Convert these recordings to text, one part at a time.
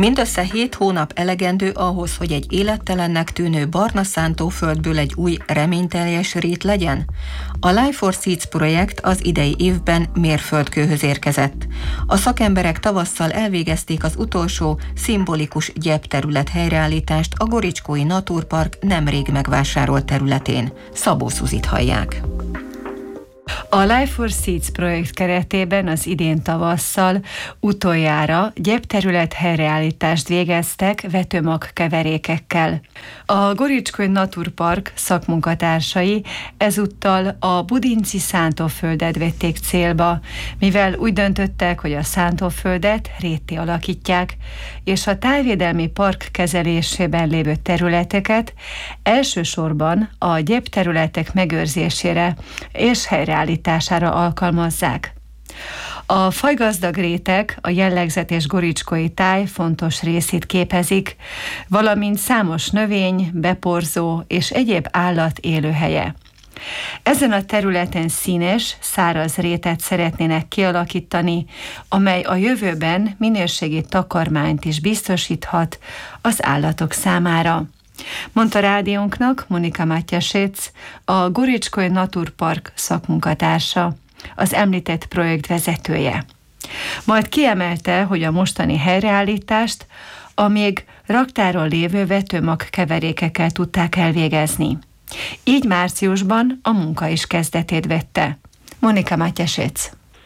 Mindössze 7 hónap elegendő ahhoz, hogy egy élettelennek tűnő barna szántóföldből egy új reményteljes rét legyen? A Life for Seeds projekt az idei évben mérföldkőhöz érkezett. A szakemberek tavasszal elvégezték az utolsó szimbolikus gyepterület helyreállítást a Goricskói Naturpark nemrég megvásárolt területén. Szabó Szuzit hallják. A Life for Seeds projekt keretében az idén tavasszal utoljára gyepterület helyreállítást végeztek vetőmag keverékekkel. A Goricskói Naturpark szakmunkatársai ezúttal a budinci szántóföldet vették célba, mivel úgy döntöttek, hogy a szántóföldet rétté alakítják, és a tájvédelmi park kezelésében lévő területeket elsősorban a gyepterületek megőrzésére és helyreállítására alkalmazzák. A fajgazdag rétek a jellegzetes goricskói táj fontos részét képezik, valamint számos növény, beporzó és egyéb állat élőhelye. Ezen a területen színes, száraz rétet szeretnének kialakítani, amely a jövőben minőségi takarmányt is biztosíthat az állatok számára, mondta rádiónknak Monika Matyasec, a Goricskói Naturpark szakmunkatársa, az említett projekt vezetője. Majd kiemelte, hogy a mostani helyreállítást a még raktáron lévő vetőmag keverékekkel tudták elvégezni. Így márciusban a munka is kezdetét vette. Monika Matyasec.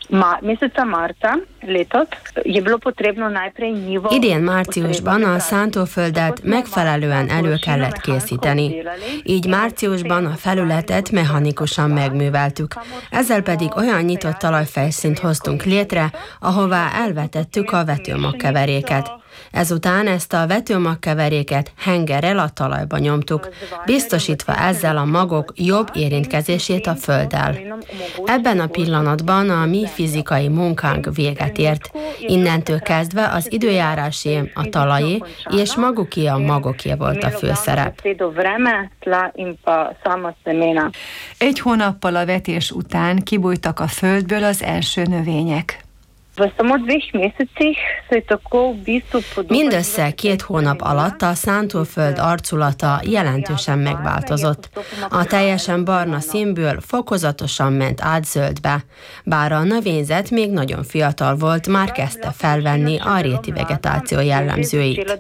Idén márciusban a szántóföldet megfelelően elő kellett készíteni. Így márciusban a felületet mechanikusan megműveltük. Ezzel pedig olyan nyitott talajfelszínt hoztunk létre, ahová elvetettük a vetőmagkeveréket. Ezután ezt a vetőmagkeveréket hengerrel a talajba nyomtuk, biztosítva ezzel a magok jobb érintkezését a földdel. Ebben a pillanatban a mi fizikai munkánk véget ért. Innentől kezdve az időjárásé, a talajé és maguké a magoké volt a főszerep. Egy hónappal a vetés után kibújtak a földből az első növények. Mindössze 2 hónap alatt a szántóföld arculata jelentősen megváltozott. A teljesen barna színből fokozatosan ment át zöldbe. Bár a növényzet még nagyon fiatal volt, már kezdte felvenni a réti vegetáció jellemzőit.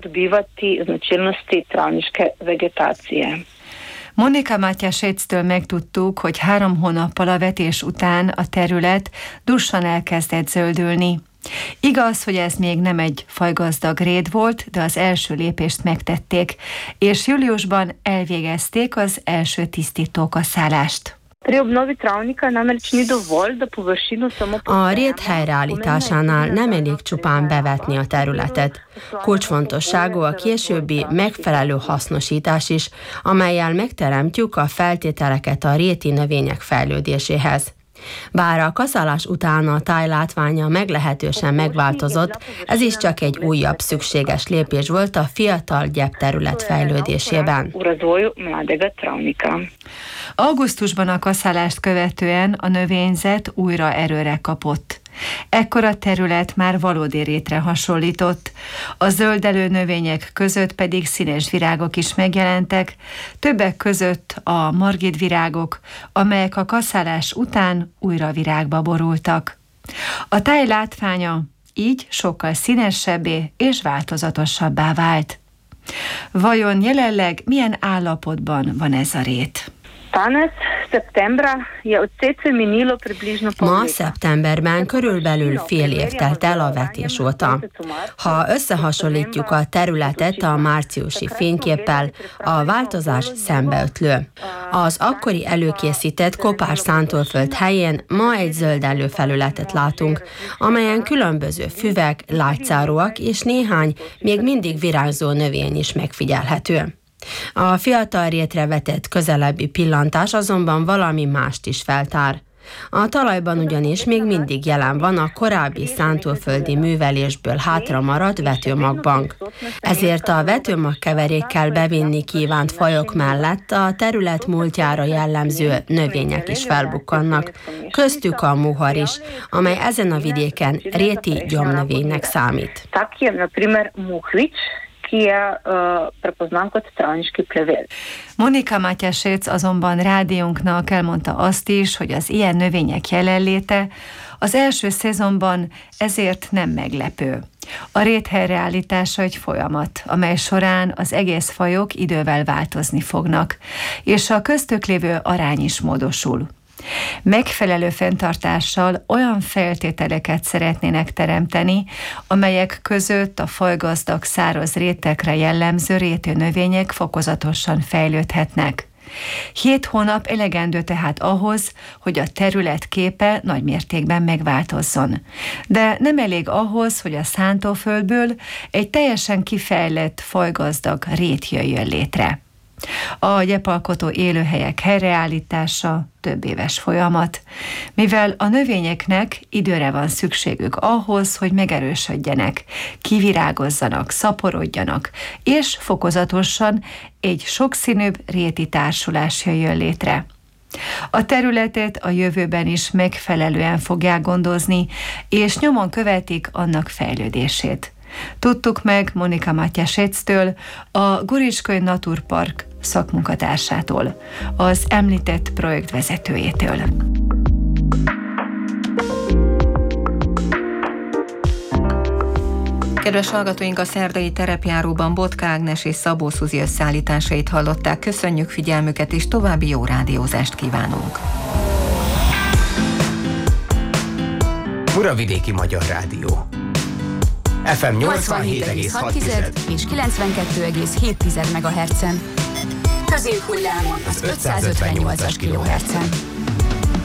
Monika Matyasectől megtudtuk, hogy 3 hónappal a vetés után a terület dussan elkezdett zöldülni. Igaz, hogy ez még nem egy fajgazdag rét volt, de az első lépést megtették, és júliusban elvégezték az első tisztítókaszálást. A rét helyreállításánál nem elég csupán bevetni a területet. Kulcsfontosságú a későbbi megfelelő hasznosítás is, amellyel megteremtjük a feltételeket a réti növények fejlődéséhez. Bár a kaszálás után a táj látványa meglehetősen megváltozott, ez is csak egy újabb szükséges lépés volt a fiatal gyepterület fejlődésében. Augusztusban a kaszálást követően a növényzet újra erőre kapott. Ekkor a terület már valódi rétre hasonlított, a zöldelő növények között pedig színes virágok is megjelentek, többek között a margitvirágok, amelyek a kaszálás után újra virágba borultak. A táj látványa így sokkal színesebbé és változatosabbá vált. Vajon jelenleg milyen állapotban van ez a rét? Ma szeptemberben körülbelül fél év telt el a vetés óta. Ha összehasonlítjuk a területet a márciusi fényképpel, a változás szembeötlő. Az akkori előkészített kopár szántóföld helyén ma egy zöldellő felületet látunk, amelyen különböző füvek, lágyszáróak és néhány még mindig virágzó növény is megfigyelhető. A fiatal rétre vetett közelebbi pillantás azonban valami mást is feltár. A talajban ugyanis még mindig jelen van a korábbi szántóföldi művelésből hátramaradt vetőmagbank. Ezért a vetőmagkeverékkel bevinni kívánt fajok mellett a terület múltjára jellemző növények is felbukkannak, köztük a muhar is, amely ezen a vidéken réti gyomnövénynek számít. Monika Matyasec azonban rádiónknak elmondta azt is, hogy az ilyen növények jelenléte az első szezonban ezért nem meglepő. A rét helyreállítása egy folyamat, amely során az egész fajok idővel változni fognak, és a köztük lévő arány is módosul. Megfelelő fenntartással olyan feltételeket szeretnének teremteni, amelyek között a fajgazdag száraz rétekre jellemző rétőnövények fokozatosan fejlődhetnek. 7 hónap elegendő tehát ahhoz, hogy a terület képe nagymértékben megváltozzon. De nem elég ahhoz, hogy a szántóföldből egy teljesen kifejlett fajgazdag rét jöjjön létre. A gyepalkotó élőhelyek helyreállítása több éves folyamat, mivel a növényeknek időre van szükségük ahhoz, hogy megerősödjenek, kivirágozzanak, szaporodjanak, és fokozatosan egy sokszínűbb réti társulás jöjjön létre. A területet a jövőben is megfelelően fogják gondozni, és nyomon követik annak fejlődését. Tudtuk meg Monika Matyasectől, a Guricskói Naturpark szakmunkatársától, az említett projektvezetőjétől. Kedves hallgatóink, a szerdai terepjáróban Botka Ágnes és Szabó Szuzi összeállításait hallották. Köszönjük figyelmüket, és további jó rádiózást kívánunk. Muravidéki Magyar Rádió. FM 87,6 és 92,7 MHz-en. Középhullámon az 558-as kHz-en.